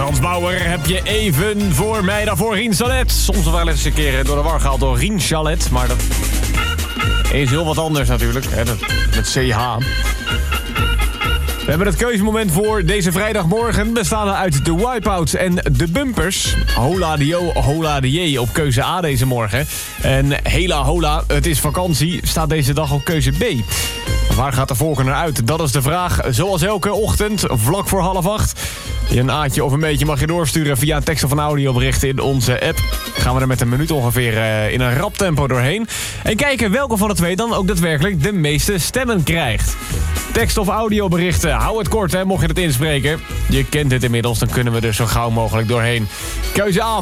Frans Bauer heb je even voor mij daarvoor Rien Chalet. Soms wel eens een keer door de war gehaald door Rien Chalet. Maar dat is heel wat anders natuurlijk. Hè, met CH. We hebben het keuzemoment voor deze vrijdagmorgen. Bestaande uit de wipeouts en de bumpers. Hola de Jo, hola de J op keuze A deze morgen. En hela hola, het is vakantie, staat deze dag op keuze B. Waar gaat de voorkeur naar uit? Dat is de vraag. Zoals elke ochtend, vlak voor 7:30. Een aatje of een beetje mag je doorsturen via tekst of een audiobericht in onze app. Gaan we er met een minuut ongeveer in een rap tempo doorheen. En kijken welke van de twee dan ook daadwerkelijk de meeste stemmen krijgt. Tekst of audioberichten, hou het kort hè, mocht je het inspreken. Je kent dit inmiddels, dan kunnen we er zo gauw mogelijk doorheen. Keuze A